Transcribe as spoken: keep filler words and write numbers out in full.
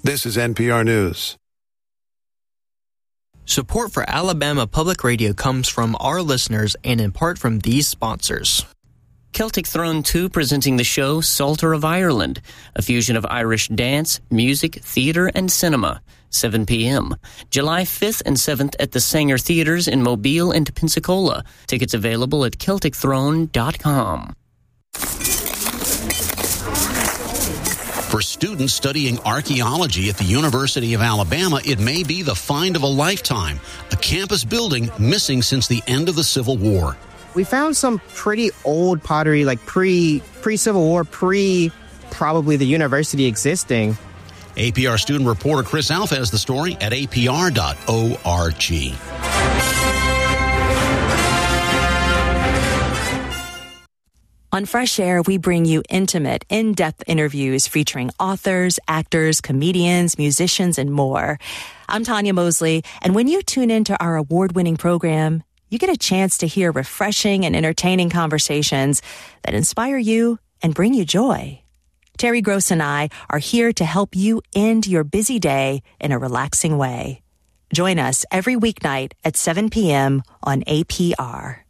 This is N P R News. Support for Alabama Public Radio comes from our listeners and in part from these sponsors. Celtic Throne two presenting the show Psalter of Ireland, a fusion of Irish dance, music, theater, and cinema. seven p.m. July fifth and seventh at the Sanger Theaters in Mobile and Pensacola. Tickets available at Celtic Throne dot com. For students studying archaeology at the University of Alabama, it may be the find of a lifetime, a campus building missing since the end of the Civil War. We found some pretty old pottery, like pre, pre-Civil War, pre probably the university existing. A P R student reporter Chris Alpha has the story at A P R dot org. On Fresh Air, we bring you intimate, in-depth interviews featuring authors, actors, comedians, musicians, and more. I'm Tanya Mosley, and when you tune into our award-winning program, you get a chance to hear refreshing and entertaining conversations that inspire you and bring you joy. Terry Gross and I are here to help you end your busy day in a relaxing way. Join us every weeknight at seven p.m. on A P R.